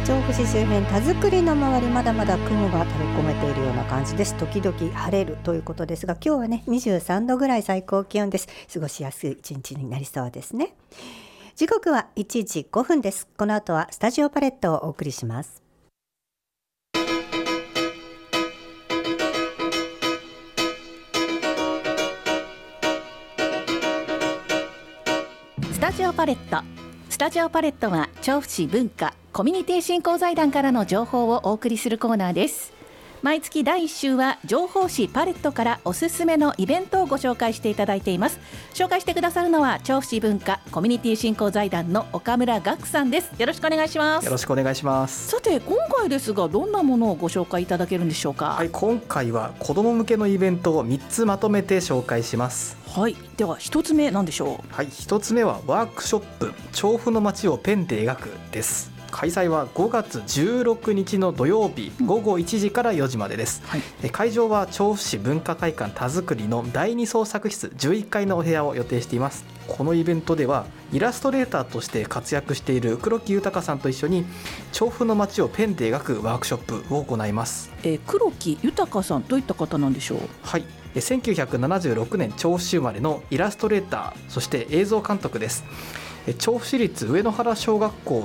調布市周辺、田作りの周りまだまだ雲が垂れ込めているような感じです。時々晴れるということですが、今日はね23度ぐらい最高気温です。過ごしやすい一日になりそうですね。時刻は1時5分です。この後はスタジオパレットをお送りします。 スタジオパレット。スタジオパレットは調布市文化コミュニティ振興財団からの情報をお送りするコーナーです。毎月第1週は情報誌パレットからおすすめのイベントをご紹介していただいています。紹介してくださるのは調布市文化コミュニティ振興財団の岡村岳さんです。よろしくお願いします。 よろしくお願いします。 さて今回ですが、どんなものをご紹介いただけるんでしょうか。 はい、今回は子ども向けのイベントを3つまとめて紹介します。 はい、では1つ目何でしょう。 はい、1つ目はワークショップ調布の街をペンで描くです。開催は5月16日の土曜日午後1時から4時までです。会場は調布市文化会館田作りの第2創作室11階のお部屋を予定しています。このイベントではイラストレーターとして活躍している黒木豊さんと一緒に調布の街をペンで描くワークショップを行います。 黒木豊さん、どういった方なんでしょう。 はい、1976年調布市生まれのイラストレーター、そして映像監督です。調布市立上野原小学校